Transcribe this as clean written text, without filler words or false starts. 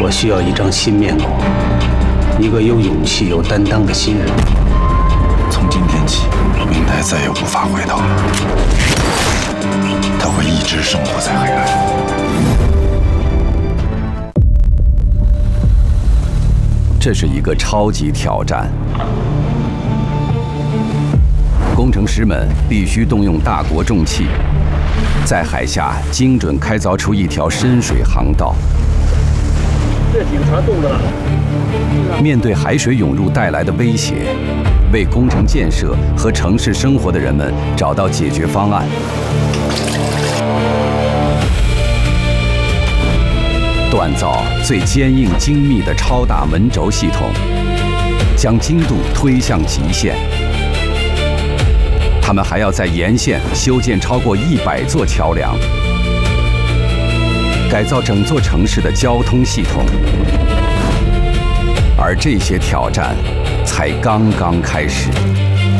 我需要一张新面孔，一个有勇气、有担当的新人。 从今天起，明台再也无法回头了，他会一直生活在黑暗。 这是一个超级挑战，工程师们必须动用大国重器，在海下精准开凿出一条深水航道。 这几个船动着了。 面对海水涌入带来的威胁，为工程建设和城市生活的人们找到解决方案。锻造最坚硬精密的超大门轴系统，将精度推向极限。他们还要在沿线修建超过100座桥梁，改造整座城市的交通系统。而这些挑战才刚刚开始。